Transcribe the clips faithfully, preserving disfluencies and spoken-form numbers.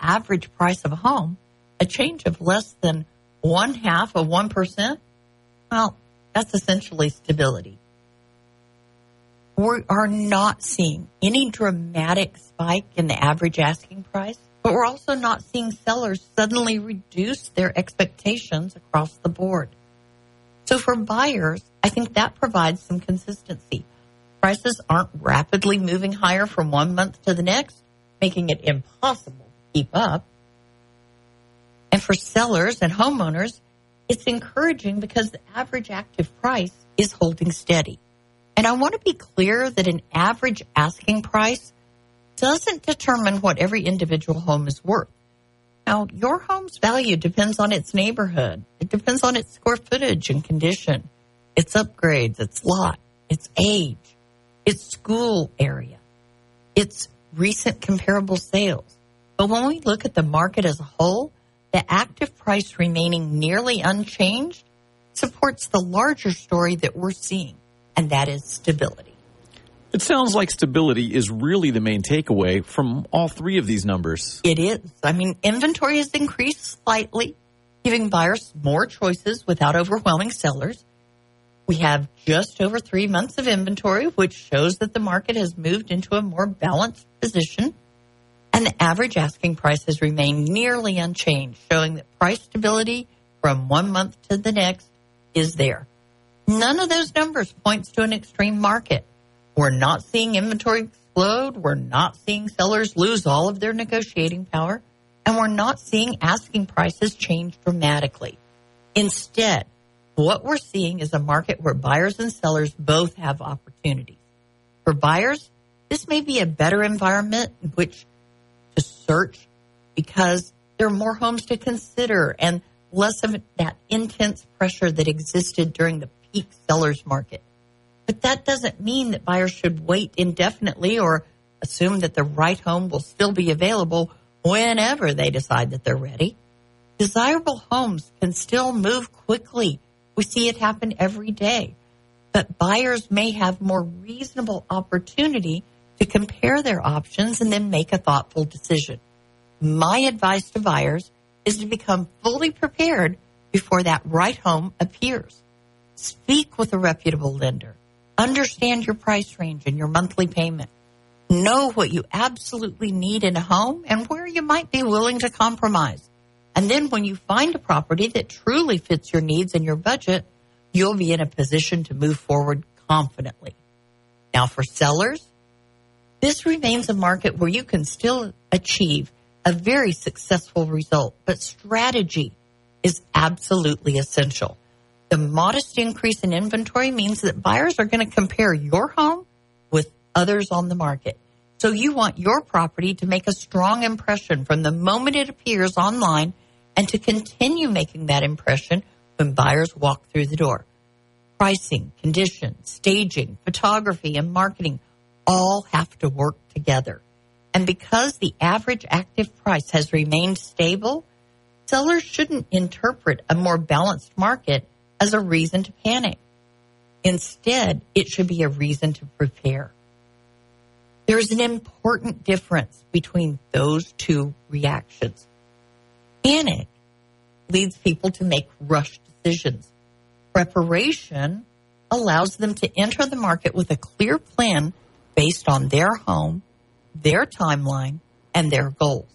average price of a home, a change of less than one half of one percent, well, that's essentially stability. We are not seeing any dramatic spike in the average asking price, but we're also not seeing sellers suddenly reduce their expectations across the board. So for buyers, I think that provides some consistency. Prices aren't rapidly moving higher from one month to the next, making it impossible to keep up. And for sellers and homeowners, it's encouraging because the average active price is holding steady. And I want to be clear that an average asking price doesn't determine what every individual home is worth. Now, your home's value depends on its neighborhood. It depends on its square footage and condition, its upgrades, its lot, its age, its school area, its recent comparable sales. But when we look at the market as a whole, the active price remaining nearly unchanged supports the larger story that we're seeing, and that is stability. It sounds like stability is really the main takeaway from all three of these numbers. It is. I mean, inventory has increased slightly, giving buyers more choices without overwhelming sellers. We have just over three months of inventory, which shows that the market has moved into a more balanced position. And the average asking price has remained nearly unchanged, showing that price stability from one month to the next is there. None of those numbers points to an extreme market. We're not seeing inventory explode. We're not seeing sellers lose all of their negotiating power. And we're not seeing asking prices change dramatically. Instead, what we're seeing is a market where buyers and sellers both have opportunities. For buyers, this may be a better environment in which to search because there are more homes to consider and less of that intense pressure that existed during the peak sellers market. But that doesn't mean that buyers should wait indefinitely or assume that the right home will still be available whenever they decide that they're ready. Desirable homes can still move quickly. We see it happen every day. But buyers may have more reasonable opportunity to compare their options and then make a thoughtful decision. My advice to buyers is to become fully prepared before that right home appears. Speak with a reputable lender. Understand your price range and your monthly payment. Know what you absolutely need in a home and where you might be willing to compromise. And then when you find a property that truly fits your needs and your budget, you'll be in a position to move forward confidently. Now for sellers, this remains a market where you can still achieve a very successful result, but strategy is absolutely essential. The modest increase in inventory means that buyers are going to compare your home with others on the market. So you want your property to make a strong impression from the moment it appears online and to continue making that impression when buyers walk through the door. Pricing, condition, staging, photography, and marketing all have to work together. And because the average active price has remained stable, sellers shouldn't interpret a more balanced market as a reason to panic. Instead, it should be a reason to prepare. There is an important difference between those two reactions. Panic leads people to make rushed decisions. Preparation allows them to enter the market with a clear plan based on their home, their timeline, and their goals.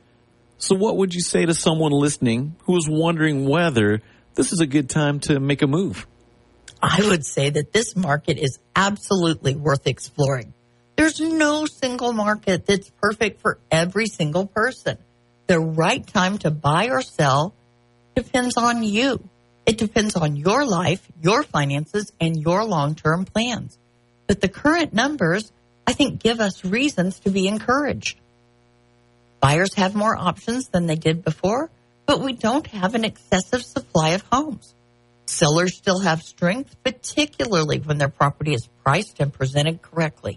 So what would you say to someone listening who is wondering whether this is a good time to make a move? I would say that this market is absolutely worth exploring. There's no single market that's perfect for every single person. The right time to buy or sell depends on you. It depends on your life, your finances, and your long-term plans. But the current numbers, I think, give us reasons to be encouraged. Buyers have more options than they did before, but we don't have an excessive supply of homes. Sellers still have strength, particularly when their property is priced and presented correctly.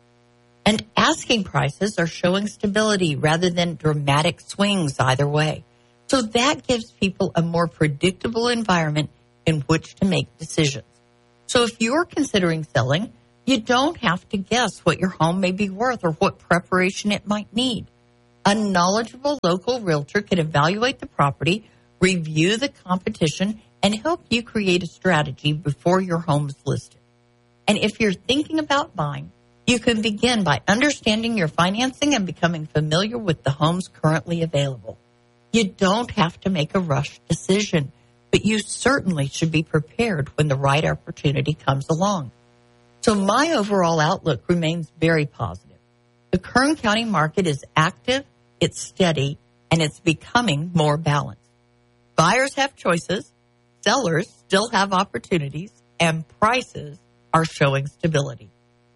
And asking prices are showing stability rather than dramatic swings either way. So that gives people a more predictable environment in which to make decisions. So if you're considering selling, you don't have to guess what your home may be worth or what preparation it might need. A knowledgeable local realtor can evaluate the property, review the competition, and help you create a strategy before your home is listed. And if you're thinking about buying, you can begin by understanding your financing and becoming familiar with the homes currently available. You don't have to make a rushed decision, but you certainly should be prepared when the right opportunity comes along. So my overall outlook remains very positive. The Kern County market is active, it's steady, and it's becoming more balanced. Buyers have choices, sellers still have opportunities, and prices are showing stability.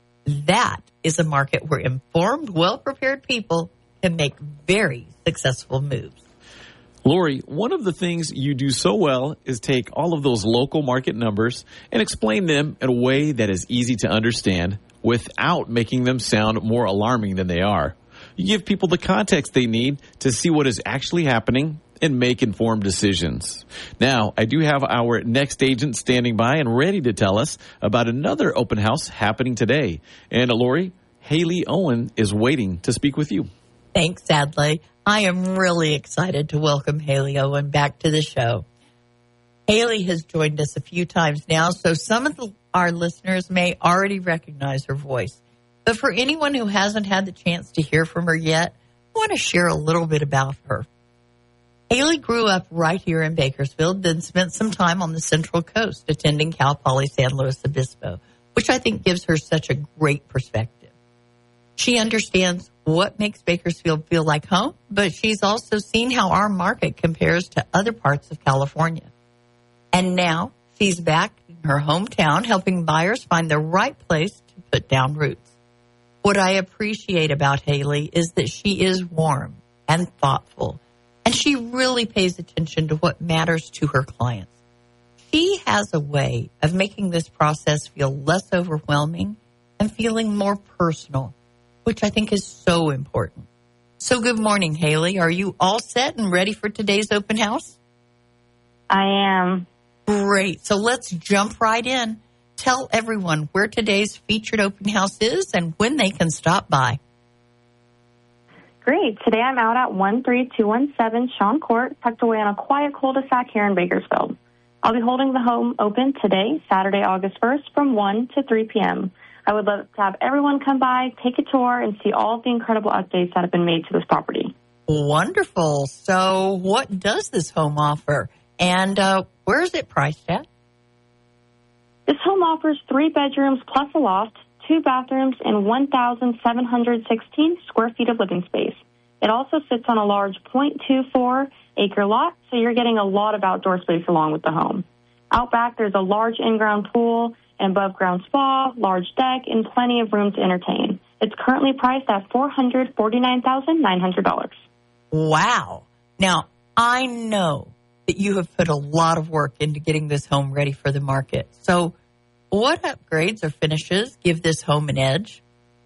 That is a market where informed, well-prepared people can make very successful moves. Lori, one of the things you do so well is take all of those local market numbers and explain them in a way that is easy to understand without making them sound more alarming than they are. You give people the context they need to see what is actually happening and make informed decisions. Now, I do have our next agent standing by and ready to tell us about another open house happening today. And Lori, Haley Owen is waiting to speak with you. Thanks, Adlai. I am really excited to welcome Haley Owen back to the show. Haley has joined us a few times now, so some of the, our listeners may already recognize her voice. But for anyone who hasn't had the chance to hear from her yet, I want to share a little bit about her. Haley grew up right here in Bakersfield, then spent some time on the Central Coast attending Cal Poly San Luis Obispo, which I think gives her such a great perspective. She understands what makes Bakersfield feel like home, but she's also seen how our market compares to other parts of California. And now she's back in her hometown helping buyers find the right place to put down roots. What I appreciate about Haley is that she is warm and thoughtful, and she really pays attention to what matters to her clients. She has a way of making this process feel less overwhelming and feeling more personal, which I think is so important. So good morning, Haley. Are you all set and ready for today's open house? I am. Great. So let's jump right in. Tell everyone where today's featured open house is and when they can stop by. Great. Today I'm out at one three two one seven Shawn Court, tucked away on a quiet cul-de-sac here in Bakersfield. I'll be holding the home open today, Saturday, August first, from one to three p.m. I would love to have everyone come by, take a tour, and see all of the incredible updates that have been made to this property. Wonderful. So what does this home offer? And uh, where is it priced at? This home offers three bedrooms plus a loft, two bathrooms, and one thousand seven hundred sixteen square feet of living space. It also sits on a large zero point two four acre lot, so you're getting a lot of outdoor space along with the home. Out back, there's a large in-ground pool, an above-ground spa, large deck, and plenty of room to entertain. It's currently priced at four hundred forty-nine thousand nine hundred dollars. Wow. Now, I know that you have put a lot of work into getting this home ready for the market. So what upgrades or finishes give this home an edge?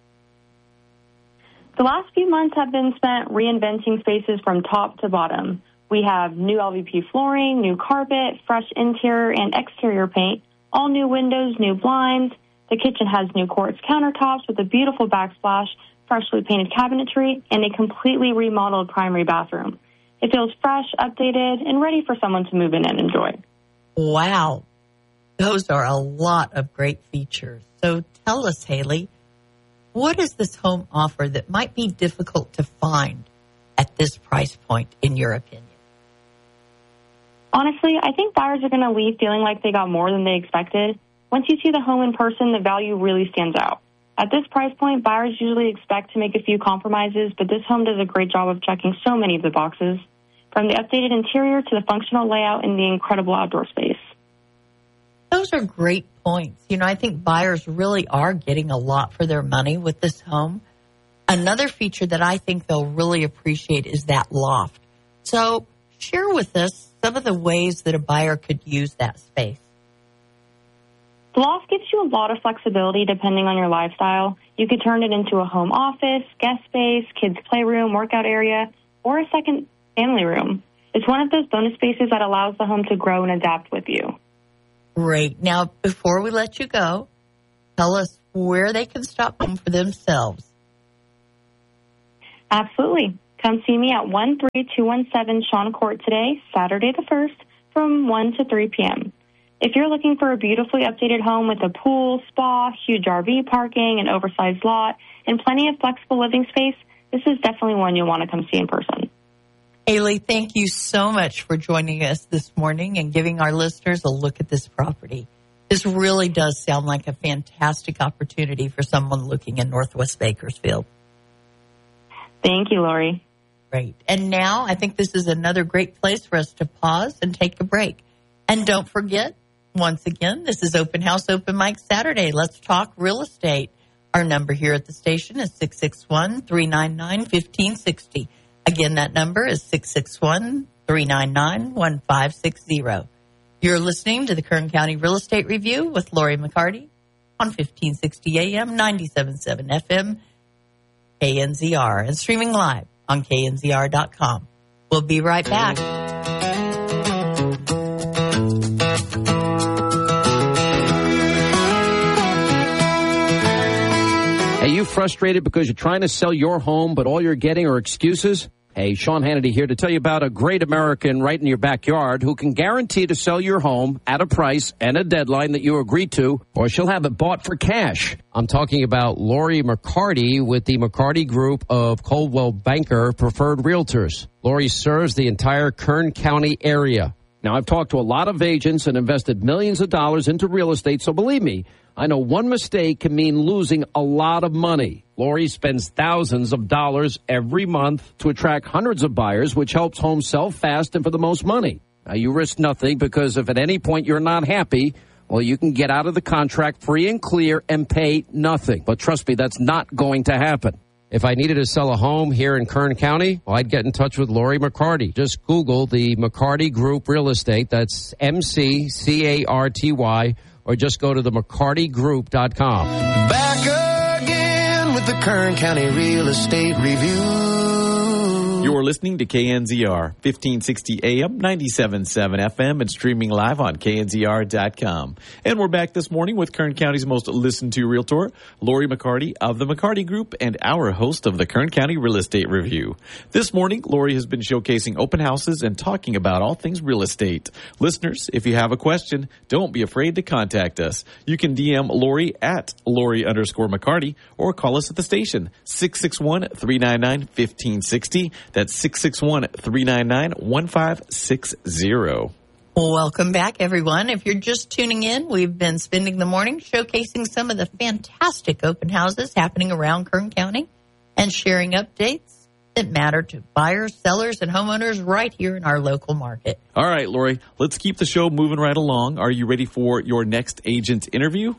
The last few months have been spent reinventing spaces from top to bottom. We have new L V P flooring, new carpet, fresh interior and exterior paint, all new windows, new blinds. The kitchen has new quartz countertops with a beautiful backsplash, freshly painted cabinetry, and a completely remodeled primary bathroom. It feels fresh, updated, and ready for someone to move in and enjoy. Wow. Those are a lot of great features. So tell us, Haley, what does this home offer that might be difficult to find at this price point, in your opinion? Honestly, I think buyers are going to leave feeling like they got more than they expected. Once you see the home in person, the value really stands out. At this price point, buyers usually expect to make a few compromises, but this home does a great job of checking so many of the boxes, from the updated interior to the functional layout and the incredible outdoor space. Those are great points. You know, I think buyers really are getting a lot for their money with this home. Another feature that I think they'll really appreciate is that loft. So share with us some of the ways that a buyer could use that space. The loft gives you a lot of flexibility depending on your lifestyle. You could turn it into a home office, guest space, kids' playroom, workout area, or a second family room. It's one of those bonus spaces that allows the home to grow and adapt with you. Great. Now, before we let you go, tell us where they can stop home for themselves. Absolutely. Come see me at one three two one seven Shawn Court today, Saturday the first, from one to three p.m. If you're looking for a beautifully updated home with a pool, spa, huge R V parking, an oversized lot, and plenty of flexible living space, this is definitely one you'll want to come see in person. Haley, thank you so much for joining us this morning and giving our listeners a look at this property. This really does sound like a fantastic opportunity for someone looking in Northwest Bakersfield. Thank you, Lori. Great. And now I think this is another great place for us to pause and take a break. And don't forget, once again, this is Open House Open Mic Saturday. Let's talk real estate. Our number here at the station is six six one, three nine nine, one five six zero. Again, that number is six six one, three nine nine, one five six zero. You're listening to the Kern County Real Estate Review with Lori McCarty on fifteen sixty A M, ninety-seven point seven F M, K N Z R, and streaming live on K N Z R dot com. We'll be right back. Are you frustrated because you're trying to sell your home, but all you're getting are excuses? Hey, Sean Hannity here to tell you about a great American right in your backyard who can guarantee to sell your home at a price and a deadline that you agree to, or she'll have it bought for cash. I'm talking about Lori McCarty with the McCarty Group of Coldwell Banker Preferred Realtors. Lori serves the entire Kern County area. Now, I've talked to a lot of agents and invested millions of dollars into real estate, so believe me, I know one mistake can mean losing a lot of money. Lori spends thousands of dollars every month to attract hundreds of buyers, which helps homes sell fast and for the most money. Now, you risk nothing because if at any point you're not happy, well, you can get out of the contract free and clear and pay nothing. But trust me, that's not going to happen. If I needed to sell a home here in Kern County, well, I'd get in touch with Lori McCarty. Just Google the McCarty Group Real Estate. That's M C C A R T Y. Or just go to the McCarty Group dot com. Back again with the Kern County Real Estate Review. You're listening to K N Z R, fifteen sixty A M, ninety-seven point seven F M, and streaming live on K N Z R dot com. And we're back this morning with Kern County's most listened to realtor, Lori McCarty of the McCarty Group, and our host of the Kern County Real Estate Review. This morning, Lori has been showcasing open houses and talking about all things real estate. Listeners, if you have a question, don't be afraid to contact us. You can D M Lori at Lori underscore McCarty or call us at the station, six six one, three nine nine, one five six zero. That's six six one, three nine nine, one five six zero. Well, welcome back, everyone. If you're just tuning in, we've been spending the morning showcasing some of the fantastic open houses happening around Kern County and sharing updates that matter to buyers, sellers, and homeowners right here in our local market. All right, Lori, let's keep the show moving right along. Are you ready for your next agent interview?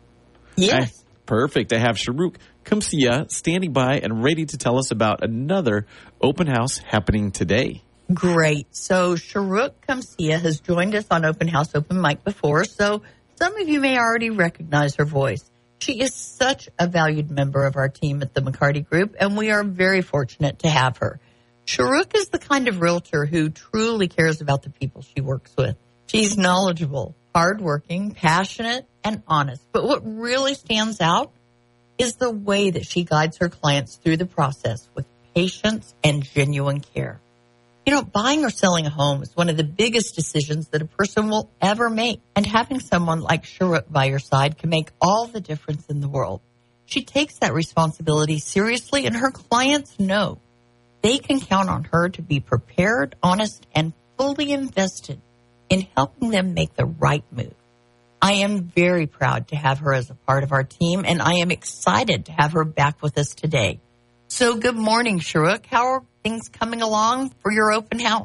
Yes. I, perfect. I have Sharuk Kumsia standing by and ready to tell us about another open house happening today. Great. So Sharuk Kumsia has joined us on Open House Open Mic before, so some of you may already recognize her voice. She is such a valued member of our team at the McCarty Group, and we are very fortunate to have her. Sharuk is the kind of realtor who truly cares about the people she works with. She's knowledgeable, hardworking, passionate, and honest. But what really stands out is the way that she guides her clients through the process with patience and genuine care. You know, buying or selling a home is one of the biggest decisions that a person will ever make. And having someone like Sharuk by your side can make all the difference in the world. She takes that responsibility seriously, and her clients know they can count on her to be prepared, honest, and fully invested in helping them make the right move. I am very proud to have her as a part of our team, and I am excited to have her back with us today. So good morning, Sharuk. How are things coming along for your open house?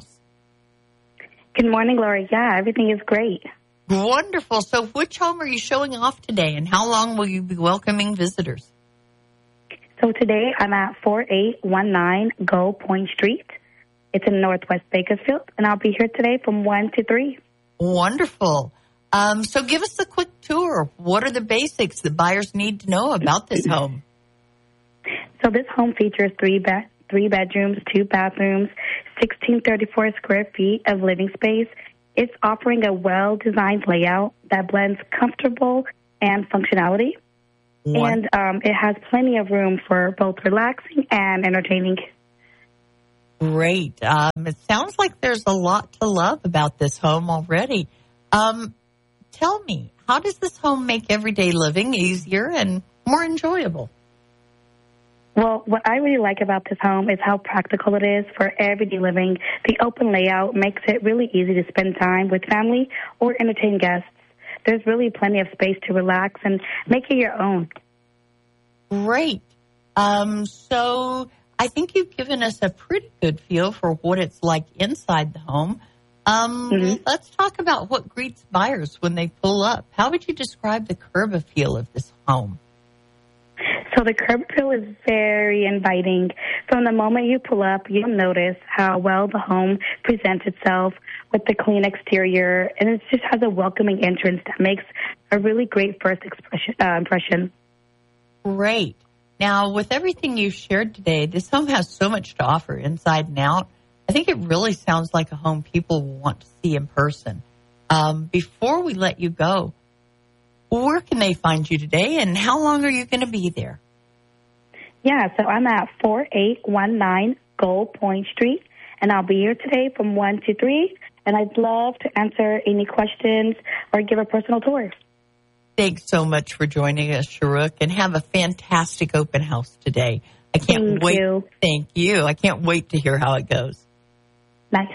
Good morning, Lori. Yeah, everything is great. Wonderful. So which home are you showing off today, and how long will you be welcoming visitors? So today I'm at four eight one nine Go Point Street. It's in Northwest Bakersfield, and I'll be here today from one to three. Wonderful. Um, so give us a quick tour. What are the basics that buyers need to know about this home? So this home features three bed, three bedrooms, two bathrooms, sixteen thirty-four square feet of living space. It's offering a well-designed layout that blends comfortable and functionality. One. And um, it has plenty of room for both relaxing and entertaining. Great. Um, it sounds like there's a lot to love about this home already. Um, tell me, how does this home make everyday living easier and more enjoyable? Well, what I really like about this home is how practical it is for everyday living. The open layout makes it really easy to spend time with family or entertain guests. There's really plenty of space to relax and make it your own. Great. Um, so I think you've given us a pretty good feel for what it's like inside the home. Um, mm-hmm. Let's talk about what greets buyers when they pull up. How would you describe the curb appeal of this home? So the curb appeal is very inviting. From the moment you pull up, you'll notice how well the home presents itself with the clean exterior, and it just has a welcoming entrance that makes a really great first expression, uh, impression. Great. Now, with everything you've shared today, this home has so much to offer inside and out. I think it really sounds like a home people will want to see in person. Um, before we let you go, where can they find you today, and how long are you going to be there? Yeah, so I'm at four eight one nine Gold Point Street, and I'll be here today from one to three, and I'd love to answer any questions or give a personal tour. Thanks so much for joining us, Sharuk, and have a fantastic open house today. I can't Thank wait. You. Thank you. I can't wait to hear how it goes. Nice.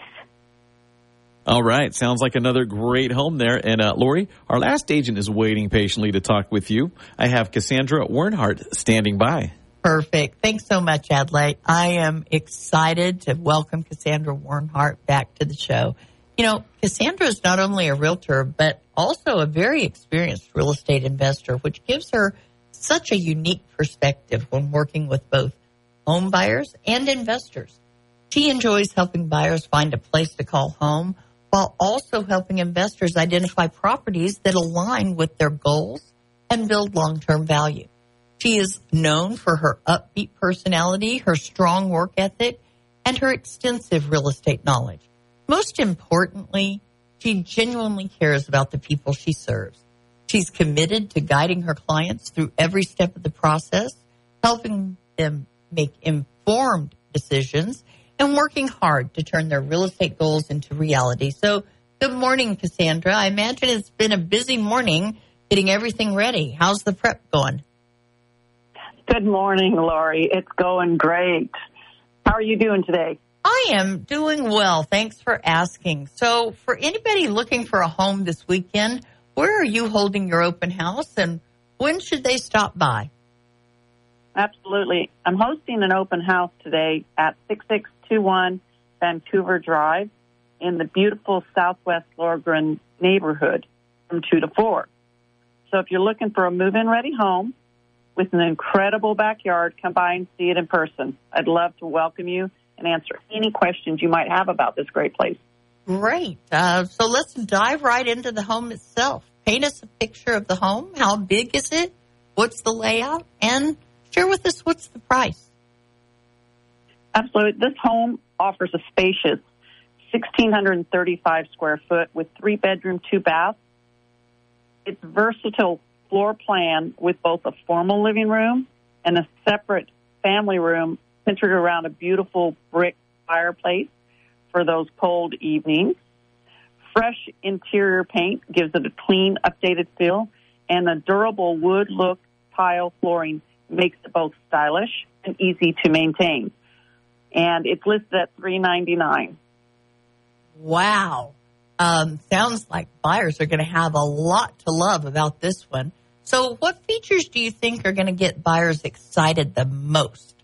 All right. Sounds like another great home there. And uh, Lori, our last agent is waiting patiently to talk with you. I have Cassandra Wernhardt standing by. Perfect. Thanks so much, Adlai. I am excited to welcome Cassandra Wernhardt back to the show. You know, Cassandra is not only a realtor, but also a very experienced real estate investor, which gives her such a unique perspective when working with both home buyers and investors. She enjoys helping buyers find a place to call home while also helping investors identify properties that align with their goals and build long-term value. She is known for her upbeat personality, her strong work ethic, and her extensive real estate knowledge. Most importantly, she genuinely cares about the people she serves. She's committed to guiding her clients through every step of the process, helping them make informed decisions, and working hard to turn their real estate goals into reality. So, good morning, Cassandra. I imagine it's been a busy morning getting everything ready. How's the prep going? Good morning, Lori. It's going great. How are you doing today? I am doing well. Thanks for asking. So, for anybody looking for a home this weekend, where are you holding your open house, and when should they stop by? Absolutely. I'm hosting an open house today at six six two one Vancouver Drive in the beautiful Southwest Lorgren neighborhood from two to four. So if you're looking for a move-in ready home with an incredible backyard, come by and see it in person. I'd love to welcome you and answer any questions you might have about this great place. Great. Uh, so let's dive right into the home itself. Paint us a picture of the home. How big is it? What's the layout? And share with us what's the price. Absolutely. This home offers a spacious one thousand six hundred thirty-five square foot with three bedroom, two baths. It's versatile floor plan with both a formal living room and a separate family room centered around a beautiful brick fireplace for those cold evenings. Fresh interior paint gives it a clean, updated feel, and a durable wood look tile flooring makes it both stylish and easy to maintain. And it's listed at three ninety-nine. Wow. Um, sounds like buyers are going to have a lot to love about this one. So what features do you think are going to get buyers excited the most?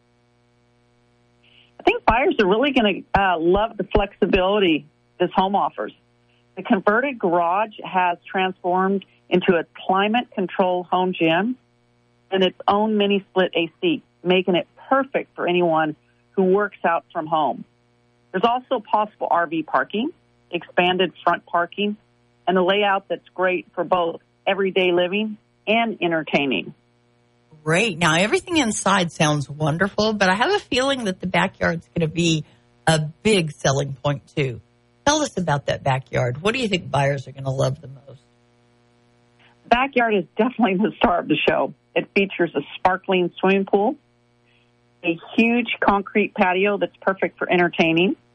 I think buyers are really going to uh, love the flexibility this home offers. The converted garage has transformed into a climate-controlled home gym and its own mini-split A C, making it perfect for anyone who works out from home. There's also possible R V parking, expanded front parking, and a layout that's great for both everyday living and entertaining. Great. Now, everything inside sounds wonderful, but I have a feeling that the backyard's going to be a big selling point, too. Tell us about that backyard. What do you think buyers are going to love the most? The backyard is definitely the star of the show. It features a sparkling swimming pool, a huge concrete patio that's perfect for entertaining,